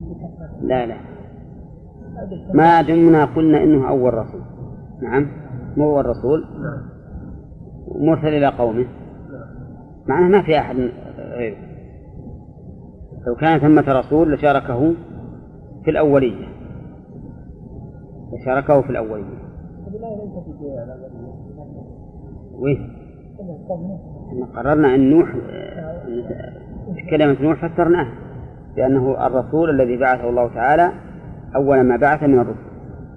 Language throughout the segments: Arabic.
لا لا، ما دمنا قلنا إنه أول رسول. نعم، مو أول رسول، مرسل إلى قومه، معناه ما في أحد غيره. لو كان ثمة رسول لشاركه في الأولية، لشاركه في الأولية. وين قررنا أن نوح، كلمة نوح فسرناها بأنه الرسول الذي بعثه الله تعالى أول ما بعث من الرسل.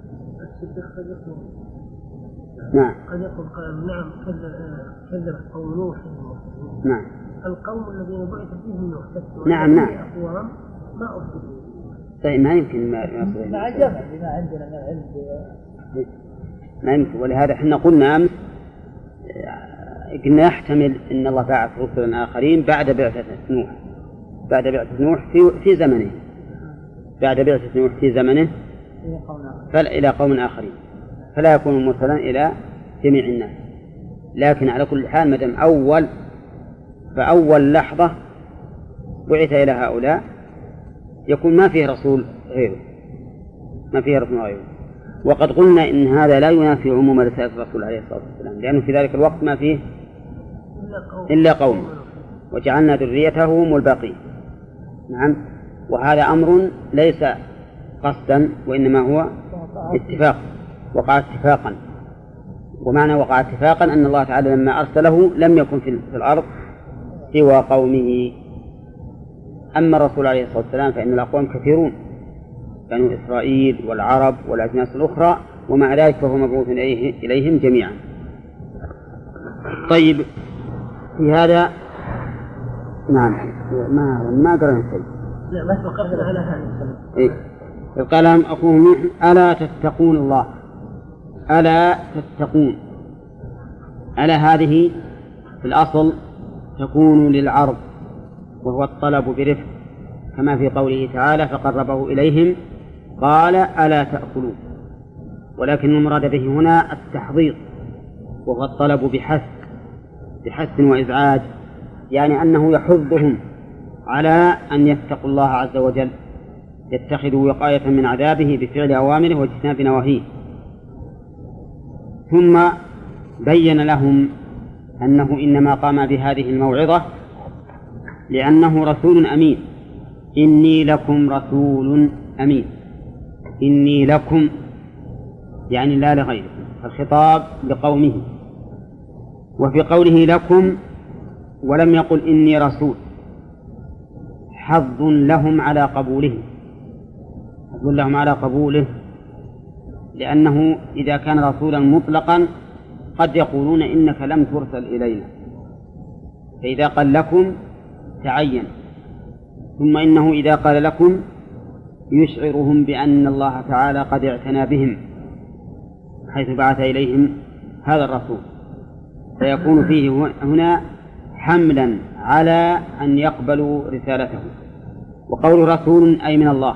نعم. قد يقول نعم كذب قوم نوح. نعم. القوم الذين بعث فيهم نوح. نعم نعم. أقوام ما أفضل. طيب ما يمكن ما مع جمع بما عندنا من علم. ما يمكن، ولهذا احنا قلنا أمس قلنا يحتمل أن الله بعث رسلا آخرين بعد بعثة نوح، بعد بعثة نوح في زمنه، بعد بعثة نوح في زمنه إلى قوم آخرين، فلا يكون مرسلا إلى جميع الناس. لكن على كل حال مدام أول، فأول لحظة بعث إلى هؤلاء يكون ما فيه رسول غيره، ما فيه رسول غيره. وقد قلنا إن هذا لا ينافي عموم رسالة الرسول عليه الصلاة والسلام، لأنه في ذلك الوقت ما فيه إلا قوم، وجعلنا ذريته هم الباقين. نعم. وهذا أمر ليس قصدا، وإنما هو اتفاق، وقع اتفاقا. ومعنى وقع اتفاقا أن الله تعالى لما أرسله لم يكن في الأرض سوى قومه. أما الرسول عليه الصلاة والسلام فإن الأقوام كثيرون، بنو إسرائيل والعرب والأجناس الأخرى، ومع ذلك فهو مبعوث إليهم جميعا. طيب، في هذا نعم ما قرأنا شيء. لا بس وقفنا على هذا. إيه؟ قال لهم أخوهم نوح ألا تتقون الله، ألا تتقون. ألا هذه في الأصل تكون للعرض، وهو الطلب برفق، كما في قوله تعالى فقربه إليهم قال ألا تأكلون. ولكن المراد به هنا التحضيض، وهو الطلب بحث وإزعاج، يعني أنه يحضهم على أن يتقوا الله عز وجل، يتخذوا وقاية من عذابه بفعل أوامره واجتناب نواهيه. ثم بين لهم أنه إنما قام بهذه الموعظة لأنه رسول أمين. إني لكم رسول أمين. إني لكم يعني لا لغيركم، الخطاب لقومه. وفي قوله لكم ولم يقل إني رسول حظ لهم على قبوله، حظ لهم على قبوله، لأنه إذا كان رسولا مطلقا قد يقولون إنك لم ترسل إلينا، فإذا قال لكم تعين. ثم إنه إذا قال لكم يشعرهم بأن الله تعالى قد اعتنى بهم حيث بعث إليهم هذا الرسول، فيكون فيه هنا حملا على أن يقبلوا رسالته. وقول رسول أي من الله،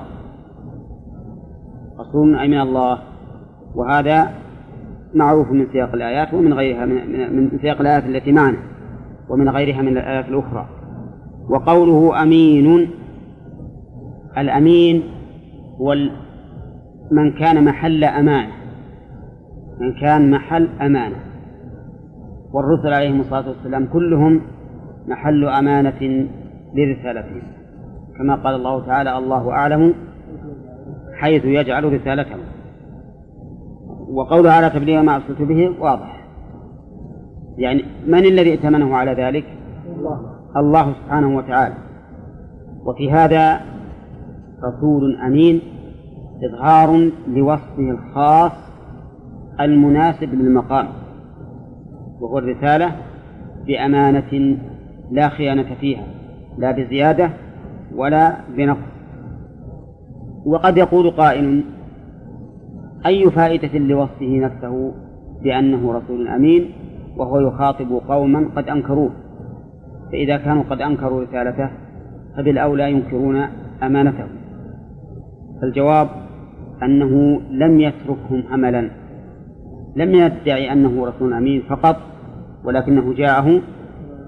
رسول أي من الله، وهذا معروف من سياق الآيات ومن غيرها من سياق الآيات التي معنا ومن غيرها من الآيات الأخرى. وقوله أمين، الأمين هو من كان محل أمانة، من كان محل أمانة، والرسل عليهم الصلاة والسلام كلهم محل أمانة لرسالتهم، كما قال الله تعالى الله أعلم حيث يجعل رسالته. وقوله على تبليغ ما أرسلت به واضح، يعني من الذي ائتمنه على ذلك؟ الله سبحانه وتعالى. وفي هذا رسول أمين إظهار لوصفه الخاص المناسب للمقام، وهو الرسالة بأمانة لا خيانة فيها، لا بزيادة ولا بنقص. وقد يقول قائل أي فائدة لوصفه نفسه بأنه رسول أمين وهو يخاطب قوما قد أنكروه؟ فإذا كانوا قد أنكروا رسالته فبالأولى ينكرون أمانته. فالجواب أنه لم يتركهم هملا، لم يدعي أنه رسول أمين فقط، ولكنه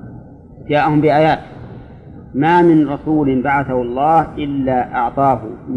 جاءهم بآيات. ما من رسول بعثه الله إلا أعطاه